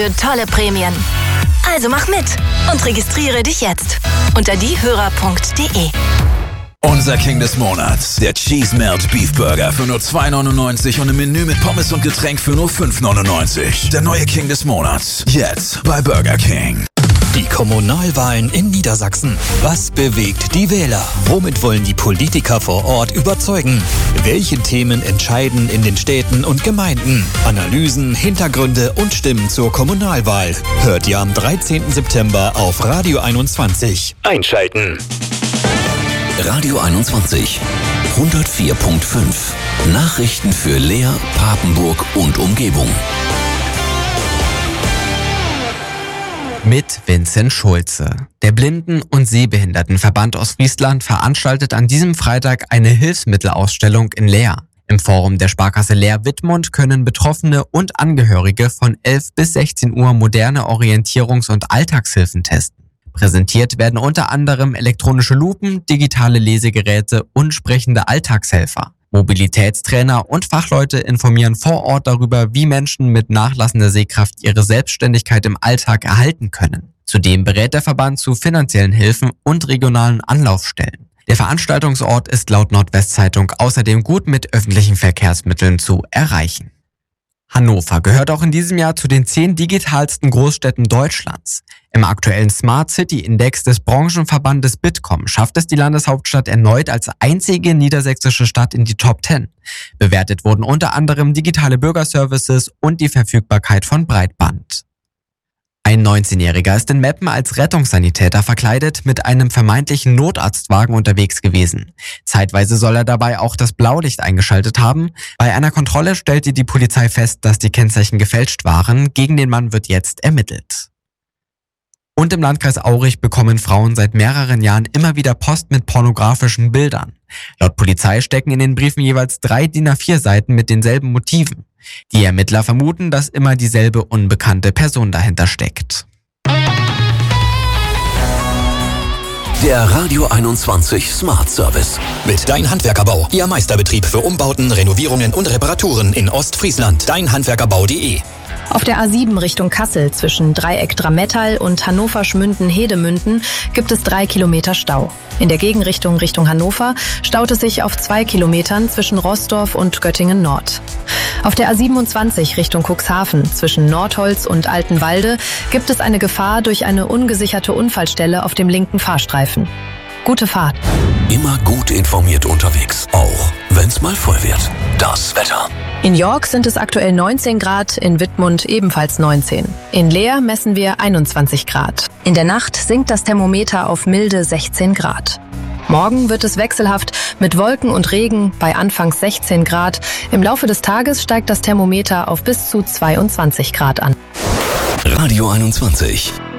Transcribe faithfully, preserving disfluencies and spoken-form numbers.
für tolle Prämien. Also mach mit und registriere dich jetzt unter diehörer punkt de. Unser King des Monats, der Cheese Melt Beef Burger für nur zwei neunundneunzig und ein Menü mit Pommes und Getränk für nur fünf neunundneunzig. Der neue King des Monats, jetzt bei Burger King. Die Kommunalwahlen in Niedersachsen. Was bewegt die Wähler? Womit wollen die Politiker vor Ort überzeugen? Welche Themen entscheiden in den Städten und Gemeinden? Analysen, Hintergründe und Stimmen zur Kommunalwahl. Hört ihr am dreizehnten September auf Radio einundzwanzig. Einschalten. Radio einundzwanzig, hundertvier Komma fünf. Nachrichten für Leer, Papenburg und Umgebung. Mit Vincent Schulze. Der Blinden- und Sehbehindertenverband Ostfriesland veranstaltet an diesem Freitag eine Hilfsmittelausstellung in Leer. Im Forum der Sparkasse Leer-Wittmund können Betroffene und Angehörige von elf bis sechzehn Uhr moderne Orientierungs- und Alltagshilfen testen. Präsentiert werden unter anderem elektronische Lupen, digitale Lesegeräte und sprechende Alltagshelfer. Mobilitätstrainer und Fachleute informieren vor Ort darüber, wie Menschen mit nachlassender Sehkraft ihre Selbstständigkeit im Alltag erhalten können. Zudem berät der Verband zu finanziellen Hilfen und regionalen Anlaufstellen. Der Veranstaltungsort ist laut Nordwestzeitung außerdem gut mit öffentlichen Verkehrsmitteln zu erreichen. Hannover gehört auch in diesem Jahr zu den zehn digitalsten Großstädten Deutschlands. Im aktuellen Smart City Index des Branchenverbandes Bitkom schafft es die Landeshauptstadt erneut als einzige niedersächsische Stadt in die Top zehn. Bewertet wurden unter anderem digitale Bürgerservices und die Verfügbarkeit von Breitband. Ein neunzehnjähriger ist in Meppen als Rettungssanitäter verkleidet mit einem vermeintlichen Notarztwagen unterwegs gewesen. Zeitweise soll er dabei auch das Blaulicht eingeschaltet haben. Bei einer Kontrolle stellte die Polizei fest, dass die Kennzeichen gefälscht waren. Gegen den Mann wird jetzt ermittelt. Und im Landkreis Aurich bekommen Frauen seit mehreren Jahren immer wieder Post mit pornografischen Bildern. Laut Polizei stecken in den Briefen jeweils drei D I N A vier Seiten mit denselben Motiven. Die Ermittler vermuten, dass immer dieselbe unbekannte Person dahinter steckt. Der Radio einundzwanzig Smart Service. Mit Dein Handwerkerbau. Ihr Meisterbetrieb für Umbauten, Renovierungen und Reparaturen in Ostfriesland. dein handwerkerbau punkt de. Auf der A sieben Richtung Kassel zwischen Dreieck Dramettal und Hannover-Schmünden-Hedemünden gibt es drei Kilometer Stau. In der Gegenrichtung Richtung Hannover staut es sich auf zwei Kilometern zwischen Roßdorf und Göttingen Nord. Auf der A siebenundzwanzig Richtung Cuxhaven zwischen Nordholz und Altenwalde gibt es eine Gefahr durch eine ungesicherte Unfallstelle auf dem linken Fahrstreifen. Gute Fahrt. Immer gut informiert unterwegs, auch wenn's mal voll wird. Das Wetter. In York sind es aktuell neunzehn Grad, in Wittmund ebenfalls neunzehn. In Leer messen wir einundzwanzig Grad. In der Nacht sinkt das Thermometer auf milde sechzehn Grad. Morgen wird es wechselhaft mit Wolken und Regen bei anfangs sechzehn Grad. Im Laufe des Tages steigt das Thermometer auf bis zu zweiundzwanzig Grad an. Radio einundzwanzig.